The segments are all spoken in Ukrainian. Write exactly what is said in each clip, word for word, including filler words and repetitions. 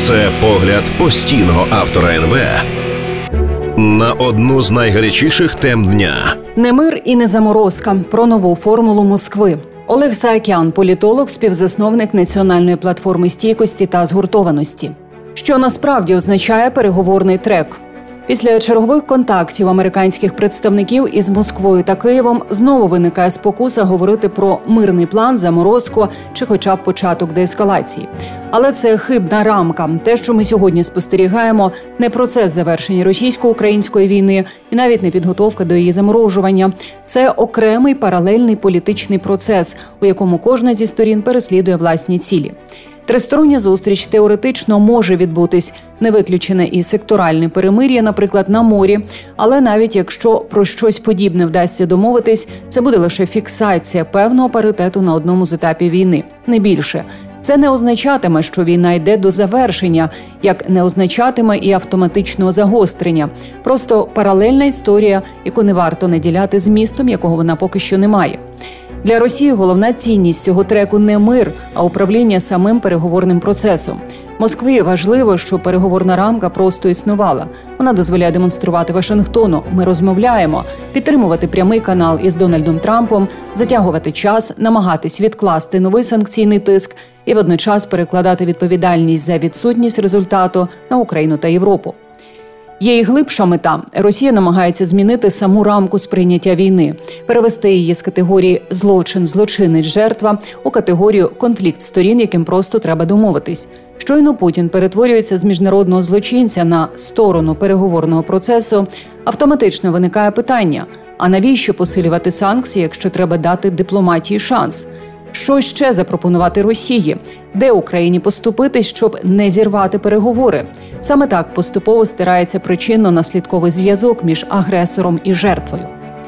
Це погляд постійного автора ен ве на одну з найгарячіших тем дня. Не мир і не заморозка. Про нову формулу Москви. Олег Саакян, політолог, співзасновник Національної платформи стійкості та згуртованості. Що насправді означає переговорний трек? Після чергових контактів американських представників із Москвою та Києвом знову виникає спокуса говорити про мирний план, заморозку чи хоча б початок деескалації. Але це хибна рамка. Те, що ми сьогодні спостерігаємо, не процес завершення російсько-української війни і навіть не підготовка до її заморожування. Це окремий паралельний політичний процес, у якому кожна зі сторін переслідує власні цілі. Тристороння зустріч теоретично може відбутись, не виключене і секторальне перемир'я, наприклад, на морі. Але навіть якщо про щось подібне вдасться домовитись, це буде лише фіксація певного паритету на одному з етапів війни, не більше. Це не означатиме, що війна йде до завершення, як не означатиме і автоматичного загострення. Просто паралельна історія, яку не варто наділяти змістом, якого вона поки що не має. Для Росії головна цінність цього треку не мир, а управління самим переговорним процесом. Москві важливо, щоб переговорна рамка просто існувала. Вона дозволяє демонструвати Вашингтону: ми розмовляємо, підтримувати прямий канал із Дональдом Трампом, затягувати час, намагатись відкласти новий санкційний тиск і водночас перекладати відповідальність за відсутність результату на Україну та Європу. Є і глибша мета. Росія намагається змінити саму рамку сприйняття війни, перевести її з категорії «злочин, злочинець, жертва» у категорію «конфлікт сторін, яким просто треба домовитись». Щойно Путін перетворюється з міжнародного злочинця на сторону переговорного процесу, автоматично виникає питання: а навіщо посилювати санкції, якщо треба дати дипломатії шанс? Що ще запропонувати Росії? Де Україні поступитись, щоб не зірвати переговори? Саме так поступово стирається причинно-наслідковий зв'язок між агресором і жертвою.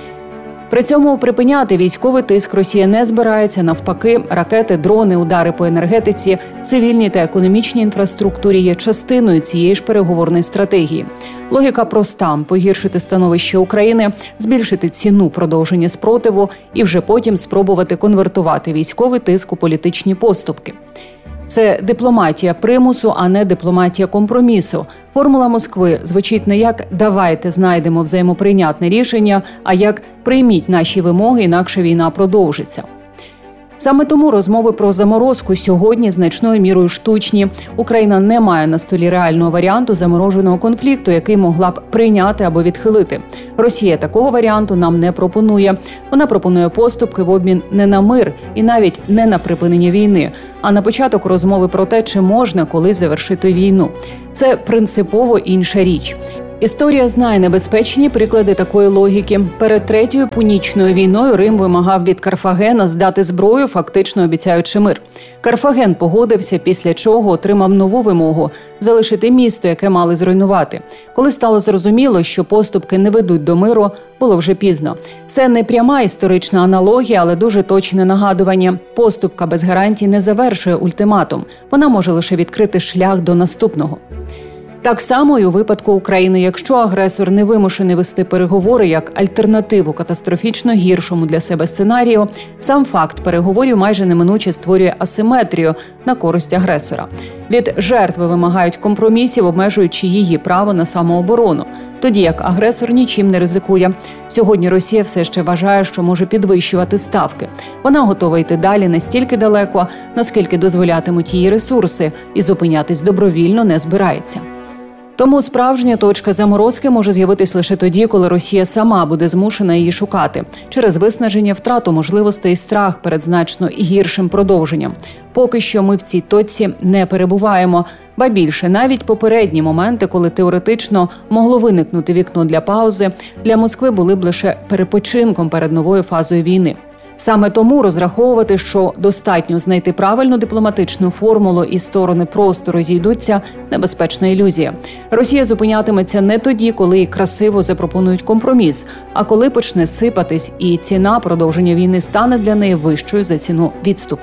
При цьому припиняти військовий тиск Росія не збирається. Навпаки, ракети, дрони, удари по енергетиці, цивільній та економічній інфраструктурі є частиною цієї ж переговорної стратегії. Логіка проста – погіршити становище України, збільшити ціну продовження спротиву і вже потім спробувати конвертувати військовий тиск у політичні поступки. Це дипломатія примусу, а не дипломатія компромісу. Формула Москви звучить не як «давайте знайдемо взаємоприйнятне рішення», а як «прийміть наші вимоги, інакше війна продовжиться». Саме тому розмови про заморозку сьогодні значною мірою штучні. Україна не має на столі реального варіанту замороженого конфлікту, який могла б прийняти або відхилити. Росія такого варіанту нам не пропонує. Вона пропонує поступки в обмін не на мир і навіть не на припинення війни, а на початок розмови про те, чи можна колись завершити війну. Це принципово інша річ. Історія знає небезпечні приклади такої логіки. Перед Третьою Пунічною війною Рим вимагав від Карфагена здати зброю, фактично обіцяючи мир. Карфаген погодився, після чого отримав нову вимогу – залишити місто, яке мали зруйнувати. Коли стало зрозуміло, що поступки не ведуть до миру, було вже пізно. Це не пряма історична аналогія, але дуже точне нагадування. Поступка без гарантій не завершує ультиматум. Вона може лише відкрити шлях до наступного. Так само і у випадку України, якщо агресор не вимушений вести переговори як альтернативу катастрофічно гіршому для себе сценарію, сам факт переговорів майже неминуче створює асиметрію на користь агресора. Від жертви вимагають компромісів, обмежуючи її право на самооборону, тоді як агресор нічим не ризикує. Сьогодні Росія все ще вважає, що може підвищувати ставки. Вона готова йти далі настільки далеко, наскільки дозволятимуть її ресурси, і зупинятись добровільно не збирається. Тому справжня точка заморозки може з'явитись лише тоді, коли Росія сама буде змушена її шукати, через виснаження, втрату можливостей і страх перед значно гіршим продовженням. Поки що ми в цій точці не перебуваємо. Ба більше, навіть попередні моменти, коли теоретично могло виникнути вікно для паузи, для Москви були б лише перепочинком перед новою фазою війни. Саме тому розраховувати, що достатньо знайти правильну дипломатичну формулу і сторони просто розійдуться – небезпечна ілюзія. Росія зупинятиметься не тоді, коли їй красиво запропонують компроміс, а коли почне сипатись і ціна продовження війни стане для неї вищою за ціну відступу.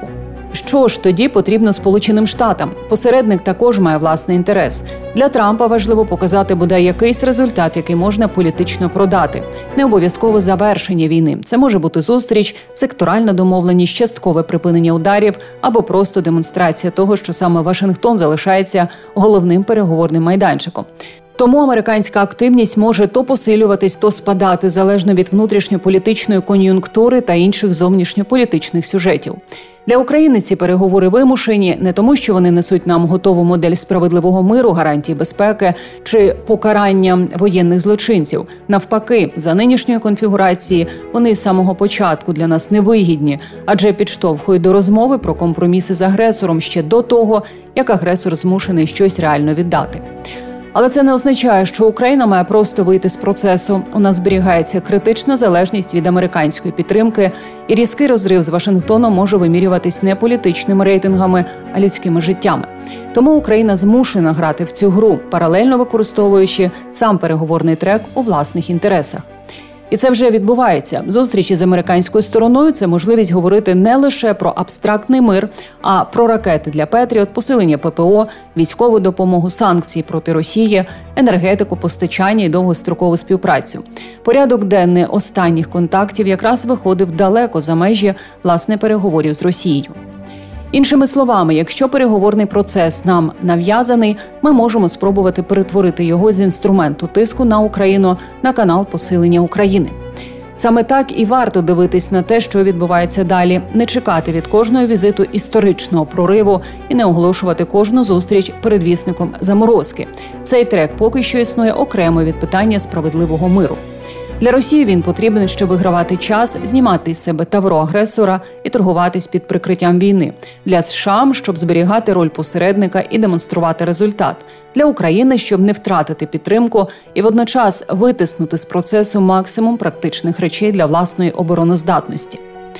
Що ж тоді потрібно Сполученим Штатам? Посередник також має власний інтерес. Для Трампа важливо показати бодай якийсь результат, який можна політично продати. Не обов'язково завершення війни. Це може бути зустріч, секторальна домовленість, часткове припинення ударів або просто демонстрація того, що саме Вашингтон залишається головним переговорним майданчиком. Тому американська активність може то посилюватись, то спадати, залежно від внутрішньополітичної кон'юнктури та інших зовнішньополітичних сюжетів. Для України ці переговори вимушені не тому, що вони несуть нам готову модель справедливого миру, гарантії безпеки чи покарання воєнних злочинців. Навпаки, за нинішньої конфігурації вони з самого початку для нас невигідні, адже підштовхують до розмови про компроміси з агресором ще до того, як агресор змушений щось реально віддати. Але це не означає, що Україна має просто вийти з процесу. У нас зберігається критична залежність від американської підтримки, і різкий розрив з Вашингтоном може вимірюватись не політичними рейтингами, а людськими життями. Тому Україна змушена грати в цю гру, паралельно використовуючи сам переговорний трек у власних інтересах. І це вже відбувається. Зустрічі з американською стороною – це можливість говорити не лише про абстрактний мир, а про ракети для Петріот, посилення ППО, військову допомогу, санкції проти Росії, енергетику, постачання і довгострокову співпрацю. Порядок денний останніх контактів якраз виходив далеко за межі, власне, переговорів з Росією. Іншими словами, якщо переговорний процес нам нав'язаний, ми можемо спробувати перетворити його з інструменту тиску на Україну на канал посилення України. Саме так і варто дивитись на те, що відбувається далі, не чекати від кожного візиту історичного прориву і не оголошувати кожну зустріч передвісником заморозки. Цей трек поки що існує окремо від питання справедливого миру. Для Росії він потрібен, щоб вигравати час, знімати з себе тавро агресора і торгуватись під прикриттям війни. Для США, щоб зберігати роль посередника і демонструвати результат. Для України, щоб не втратити підтримку і водночас витиснути з процесу максимум практичних речей для власної обороноздатності.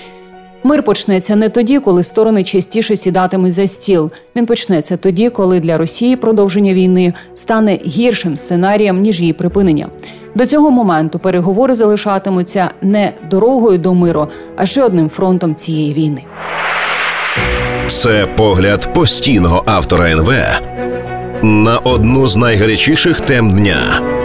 Мир почнеться не тоді, коли сторони частіше сідатимуть за стіл. Він почнеться тоді, коли для Росії продовження війни стане гіршим сценарієм, ніж її припинення. До цього моменту переговори залишатимуться не дорогою до миру, а ще одним фронтом цієї війни. Це погляд постійного автора ен ве на одну з найгарячіших тем дня.